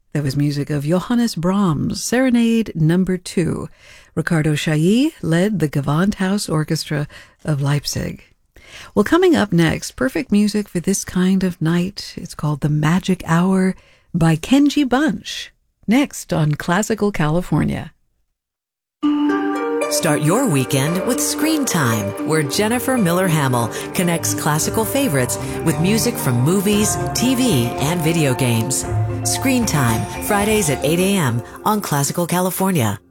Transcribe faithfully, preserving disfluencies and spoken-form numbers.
That was music of Johannes Brahms, Serenade Number Two. Ricardo Chailly led the Gewandhaus Orchestra of Leipzig. Well, coming up next, perfect music for this kind of night. It's called The Magic Hour by Kenji Bunch. Next on Classical California. Start your weekend with Screen Time, where Jennifer Miller Hamill connects classical favorites with music from movies, T V, and video games. Screen Time, Fridays at eight a.m. on Classical California.